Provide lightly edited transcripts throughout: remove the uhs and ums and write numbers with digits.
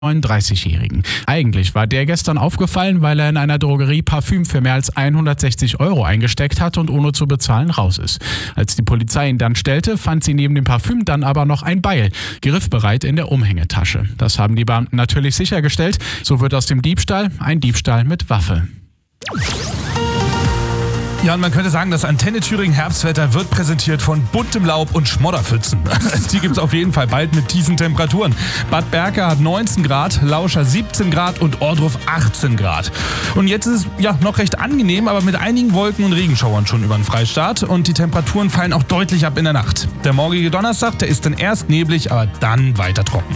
39-Jährigen. Eigentlich war der gestern aufgefallen, weil er in einer Drogerie Parfüm für mehr als 160 € eingesteckt hat und ohne zu bezahlen raus ist. Als die Polizei ihn dann stellte, fand sie neben dem Parfüm dann aber noch ein Beil, griffbereit in der Umhängetasche. Das haben die Beamten natürlich sichergestellt. So wird aus dem Diebstahl ein Diebstahl mit Waffe. Ja, und man könnte sagen, das Antenne Thüringen Herbstwetter wird präsentiert von buntem Laub und Schmodderpfützen. Die gibt's auf jeden Fall bald mit diesen Temperaturen. Bad Berka hat 19 Grad, Lauscher 17 Grad und Ohrdruf 18 Grad. Und jetzt ist es ja noch recht angenehm, aber mit einigen Wolken und Regenschauern schon über den Freistaat. Und die Temperaturen fallen auch deutlich ab in der Nacht. Der morgige Donnerstag, der ist dann erst neblig, aber dann weiter trocken.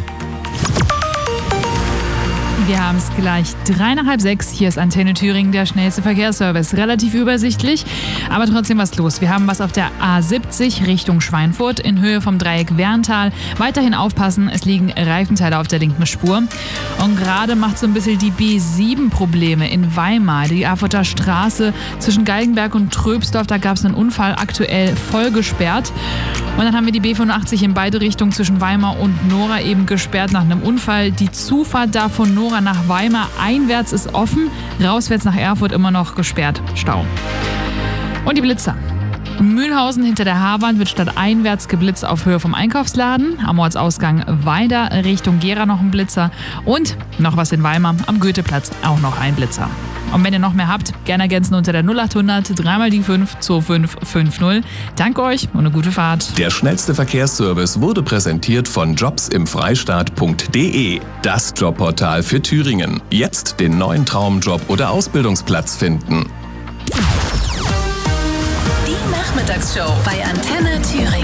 Wir haben es gleich 5:03. Hier ist Antenne Thüringen, der schnellste Verkehrsservice. Relativ übersichtlich, aber trotzdem was los. Wir haben was auf der A70 Richtung Schweinfurt in Höhe vom Dreieck Werntal. Weiterhin aufpassen, es liegen Reifenteile auf der linken Spur. Und gerade macht so ein bisschen die B7 Probleme in Weimar. Die Erfurter Straße zwischen Galgenberg und Tröbsdorf, da gab es einen Unfall, aktuell voll gesperrt. Und dann haben wir die B85 in beide Richtungen zwischen Weimar und Nora eben gesperrt nach einem Unfall. Die Zufahrt da von Nora nach Weimar einwärts ist offen, rauswärts nach Erfurt immer noch gesperrt, Stau. Und die Blitzer. Mühlhausen hinter der Haarwand wird statt einwärts geblitzt auf Höhe vom Einkaufsladen. Am Ortsausgang Weida Richtung Gera noch ein Blitzer. Und noch was in Weimar, am Goetheplatz auch noch ein Blitzer. Und wenn ihr noch mehr habt, gerne ergänzen unter der 0800 3 die 5 2550. Danke euch und eine gute Fahrt. Der schnellste Verkehrsservice wurde präsentiert von jobsimfreistaat.de, das Jobportal für Thüringen. Jetzt den neuen Traumjob oder Ausbildungsplatz finden. Die Nachmittagsshow bei Antenne Thüringen.